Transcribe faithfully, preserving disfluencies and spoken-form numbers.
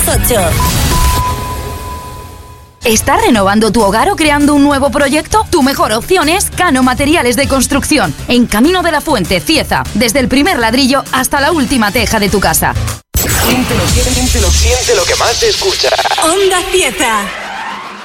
ocho. ¿Estás renovando tu hogar o creando un nuevo proyecto? Tu mejor opción es Cano Materiales de Construcción, en Camino de la Fuente, Cieza, desde el primer ladrillo hasta la última teja de tu casa. Siente lo, siente lo, siente lo que más te escucha. Onda Cieza.